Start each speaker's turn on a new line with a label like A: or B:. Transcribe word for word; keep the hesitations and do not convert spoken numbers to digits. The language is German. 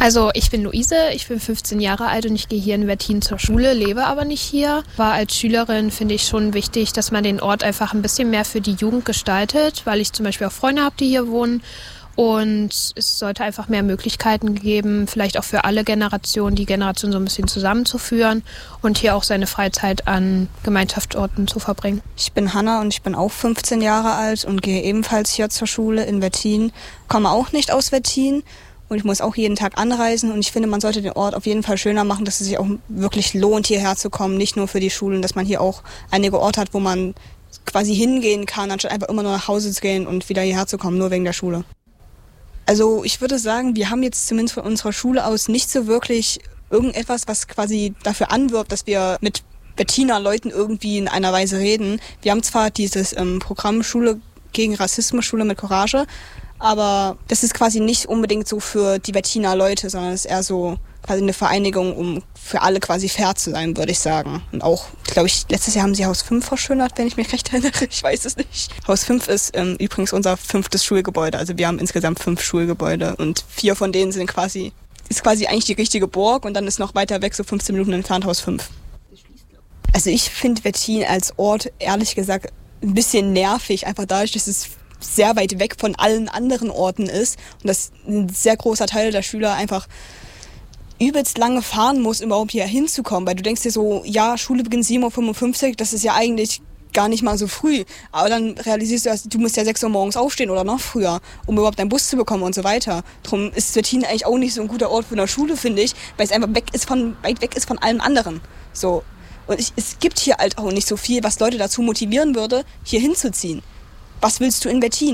A: Also ich bin Luise, ich bin fünfzehn Jahre alt und ich gehe hier in Wettin zur Schule, lebe aber nicht hier. Aber als Schülerin finde ich schon wichtig, dass man den Ort einfach ein bisschen mehr für die Jugend gestaltet, weil ich zum Beispiel auch Freunde habe, die hier wohnen. Und es sollte einfach mehr Möglichkeiten geben, vielleicht auch für alle Generationen, die Generation so ein bisschen zusammenzuführen und hier auch seine Freizeit an Gemeinschaftsorten zu verbringen.
B: Ich bin Hanna und ich bin auch fünfzehn Jahre alt und gehe ebenfalls hier zur Schule in Wettin. Komme auch nicht aus Wettin. Und ich muss auch jeden Tag anreisen und ich finde, man sollte den Ort auf jeden Fall schöner machen, dass es sich auch wirklich lohnt, hierher zu kommen. Nicht nur für die Schulen, dass man hier auch einige Orte hat, wo man quasi hingehen kann, anstatt einfach immer nur nach Hause zu gehen und wieder hierher zu kommen, nur wegen der Schule. Also ich würde sagen, wir haben jetzt zumindest von unserer Schule aus nicht so wirklich irgendetwas, was quasi dafür anwirbt, dass wir mit Wettiner Leuten irgendwie in einer Weise reden. Wir haben zwar dieses ähm, Programm Schule gegen Rassismus, Schule mit Courage, aber das ist quasi nicht unbedingt so für die Wettiner Leute, sondern es ist eher so quasi eine Vereinigung, um für alle quasi fair zu sein, würde ich sagen. Und auch, glaube ich, letztes Jahr haben sie Haus fünf verschönert, wenn ich mich recht erinnere. Ich weiß es nicht. Haus fünf ist ähm, übrigens unser fünftes Schulgebäude. Also wir haben insgesamt fünf Schulgebäude und vier von denen sind quasi, ist quasi eigentlich die richtige Burg und dann ist noch weiter weg, so fünfzehn Minuten entfernt, Haus fünf. Also ich finde Wettin als Ort, ehrlich gesagt, ein bisschen nervig, einfach dadurch, dass es sehr weit weg von allen anderen Orten ist und dass ein sehr großer Teil der Schüler einfach übelst lange fahren muss, um überhaupt hier hinzukommen, weil du denkst dir so, ja, Schule beginnt sieben Uhr fünfundfünfzig, das ist ja eigentlich gar nicht mal so früh, aber dann realisierst du, du musst ja sechs Uhr morgens aufstehen oder noch früher, um überhaupt deinen Bus zu bekommen und so weiter. Darum ist Wettin eigentlich auch nicht so ein guter Ort für eine Schule, finde ich, weil es einfach weg ist von, weit weg ist von allem anderen. So. Und ich, es gibt hier halt auch nicht so viel, was Leute dazu motivieren würde, hier hinzuziehen. Was willst du in Wettin?